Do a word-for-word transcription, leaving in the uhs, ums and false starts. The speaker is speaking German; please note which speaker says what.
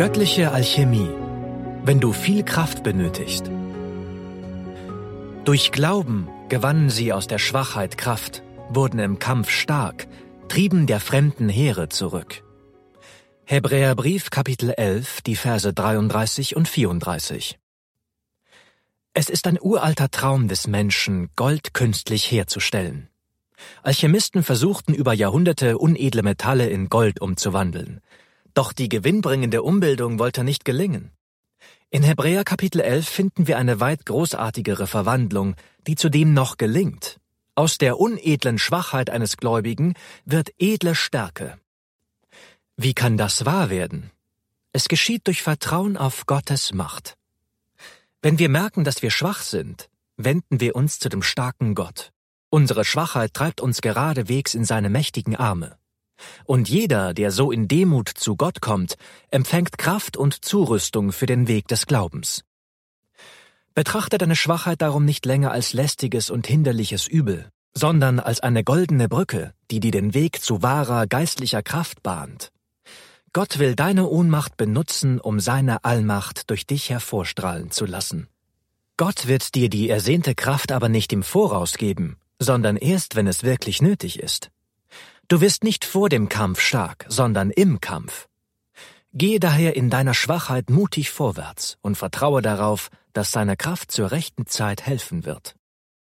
Speaker 1: Göttliche Alchemie, wenn du viel Kraft benötigst. Durch Glauben gewannen sie aus der Schwachheit Kraft, wurden im Kampf stark, trieben der fremden Heere zurück. Hebräerbrief, Kapitel elf, die Verse dreiunddreißig und vierunddreißig. Es ist ein uralter Traum des Menschen, Gold künstlich herzustellen. Alchemisten versuchten über Jahrhunderte unedle Metalle in Gold umzuwandeln. Doch die gewinnbringende Umbildung wollte nicht gelingen. In Hebräer Kapitel elf finden wir eine weit großartigere Verwandlung, die zudem noch gelingt. Aus der unedlen Schwachheit eines Gläubigen wird edle Stärke. Wie kann das wahr werden? Es geschieht durch Vertrauen auf Gottes Macht. Wenn wir merken, dass wir schwach sind, wenden wir uns zu dem starken Gott. Unsere Schwachheit treibt uns geradewegs in seine mächtigen Arme. Und jeder, der so in Demut zu Gott kommt, empfängt Kraft und Zurüstung für den Weg des Glaubens. Betrachte deine Schwachheit darum nicht länger als lästiges und hinderliches Übel, sondern als eine goldene Brücke, die dir den Weg zu wahrer geistlicher Kraft bahnt. Gott will deine Ohnmacht benutzen, um seine Allmacht durch dich hervorstrahlen zu lassen. Gott wird dir die ersehnte Kraft aber nicht im Voraus geben, sondern erst, wenn es wirklich nötig ist. Du wirst nicht vor dem Kampf stark, sondern im Kampf. Gehe daher in deiner Schwachheit mutig vorwärts und vertraue darauf, dass seine Kraft zur rechten Zeit helfen wird.